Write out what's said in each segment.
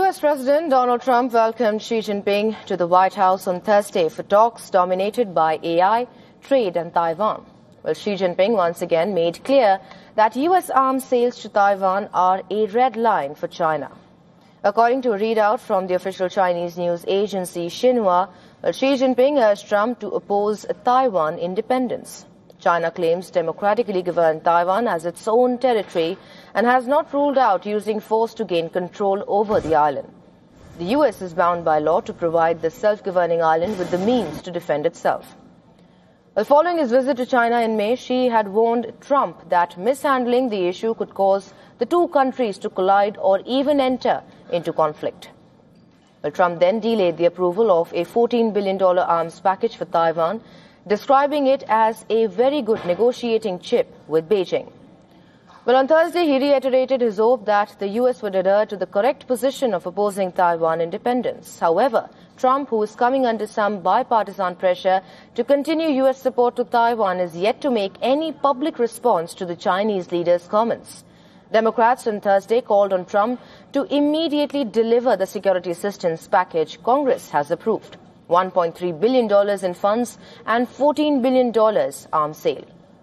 US President Donald Trump welcomed Xi Jinping to the White House on Thursday for talks dominated by AI, trade and Taiwan. Well, Xi Jinping once again made clear that US arms sales to Taiwan are a red line for China. According to a readout from the official Chinese news agency Xinhua, Xi Jinping urged Trump to oppose Taiwan independence. China claims democratically governed Taiwan as its own territory and has not ruled out using force to gain control over the island. The US is bound by law to provide the self-governing island with the means to defend itself. Well, following his visit to China in May, Xi had warned Trump that mishandling the issue could cause the two countries to collide or even enter into conflict. Well, Trump then delayed the approval of a $14 billion arms package for Taiwan, describing it as a very good negotiating chip with Beijing. Well, on Thursday, he reiterated his hope that the US would adhere to the correct position of opposing Taiwan independence. However, Trump, who is coming under some bipartisan pressure to continue US support to Taiwan, is yet to make any public response to the Chinese leader's comments. Democrats on Thursday called on Trump to immediately deliver the security assistance package Congress has approved. $1.3 billion in funds and $14 billion arms sale.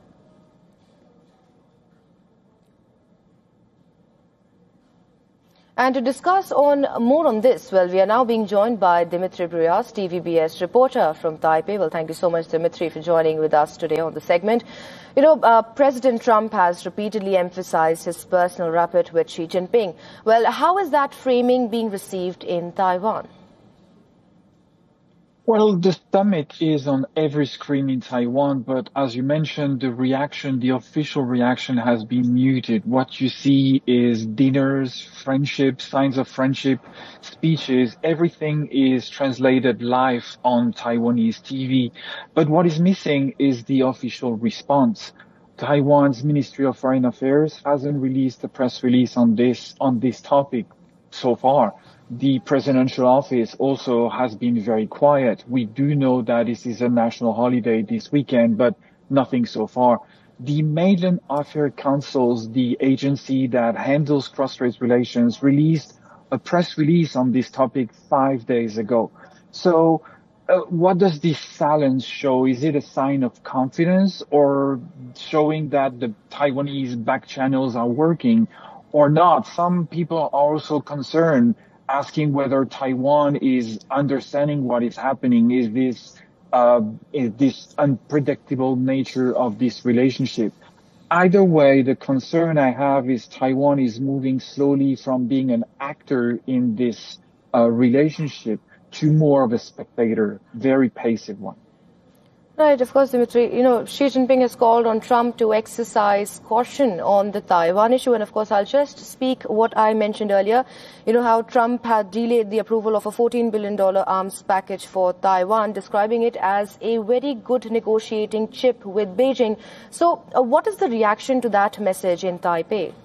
And to discuss more on this, well, we are now being joined by Dimitri Bryas, TVBS reporter from Taipei. Well, thank you so much, Dimitri, for joining with us today on the segment. President Trump has repeatedly emphasized his personal rapport with Xi Jinping. Well, how is that framing being received in Taiwan? Well, the summit is on every screen in Taiwan, but as you mentioned, the official reaction has been muted. What you see is dinners, friendship, signs of friendship, speeches. Everything is translated live on Taiwanese TV. But what is missing is the official response. Taiwan's Ministry of Foreign Affairs hasn't released a press release on this topic so far. The presidential office also has been very quiet. We do know that this is a national holiday this weekend, but nothing so far. The Mainland Affairs Council, the agency that handles cross-strait relations, released a press release on this topic 5 days ago. So what does this silence show? Is it a sign of confidence or showing that the Taiwanese back channels are working or not? Some people are also concerned, asking whether Taiwan is understanding what is happening. Is this unpredictable nature of this relationship? Either way, the concern I have is Taiwan is moving slowly from being an actor in this relationship to more of a spectator, very passive one. Right, of course, Dimitri. Xi Jinping has called on Trump to exercise caution on the Taiwan issue. And of course, I'll just speak what I mentioned earlier. How Trump had delayed the approval of a $14 billion arms package for Taiwan, describing it as a very good negotiating chip with Beijing. So what is the reaction to that message in Taipei?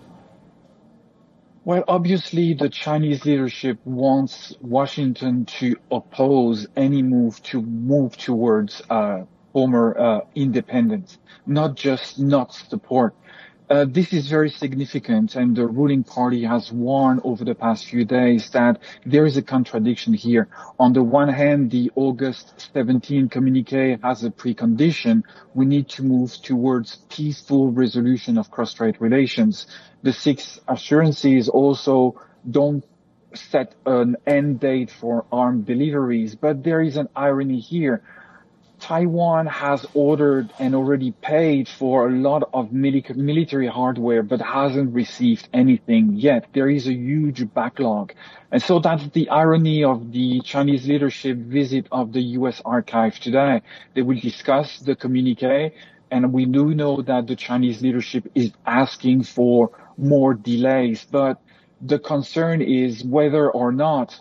Well, obviously, the Chinese leadership wants Washington to oppose any move towards former independence, not just not support. This is very significant, and the ruling party has warned over the past few days that there is a contradiction here. On the one hand, the August 17 communique has a precondition. We need to move towards peaceful resolution of cross-strait relations. The six assurances also don't set an end date for armed deliveries, but there is an irony here. Taiwan has ordered and already paid for a lot of military hardware, but hasn't received anything yet. There is a huge backlog. And so that's the irony of the Chinese leadership visit of the U.S. archive today. They will discuss the communique, and we do know that the Chinese leadership is asking for more delays. But the concern is whether or not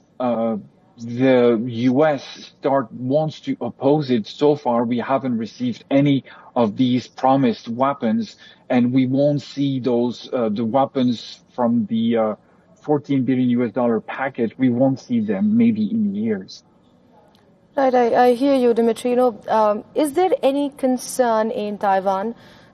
the U.S. wants to oppose it. So far, we haven't received any of these promised weapons, and we won't see those the weapons from the $14 billion package. We won't see them maybe in years. Right, I hear you, Dimitri. Is there any concern in Taiwan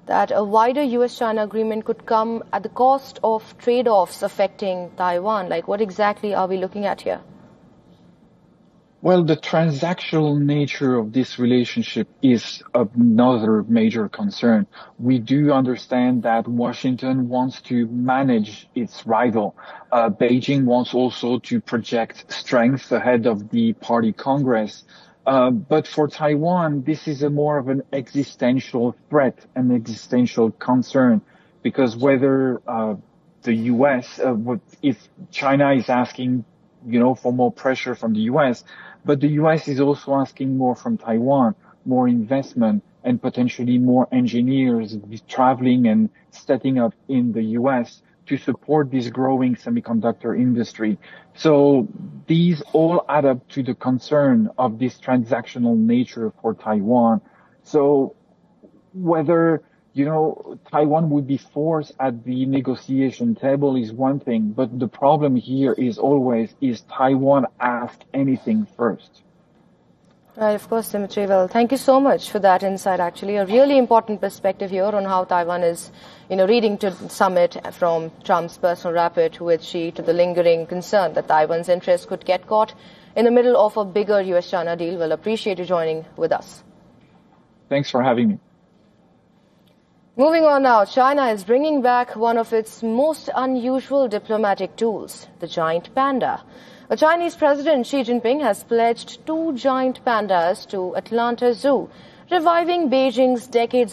that a wider US-China agreement could come at the cost of trade-offs affecting Taiwan. Like, what exactly are we looking at here? Well, the transactional nature of this relationship is another major concern. We do understand that Washington wants to manage its rival. Beijing wants also to project strength ahead of the Party Congress. But for Taiwan, this is more of an existential threat, an existential concern, because whether the U.S., if China is asking, for more pressure from the U.S., but the U.S. is also asking more from Taiwan, more investment, and potentially more engineers traveling and setting up in the U.S. to support this growing semiconductor industry. So these all add up to the concern of this transactional nature for Taiwan. So whether, Taiwan would be forced at the negotiation table is one thing, but the problem here is always, is Taiwan ask anything first? Right, of course, Dimitri. Well, thank you so much for that insight, actually. A really important perspective here on how Taiwan is, reading to the summit from Trump's personal rapport with Xi to the lingering concern that Taiwan's interests could get caught in the middle of a bigger US-China deal. We'll appreciate you joining with us. Thanks for having me. Moving on now, China is bringing back one of its most unusual diplomatic tools, the giant panda. The Chinese President Xi Jinping has pledged 2 giant pandas to Atlanta Zoo, reviving Beijing's decades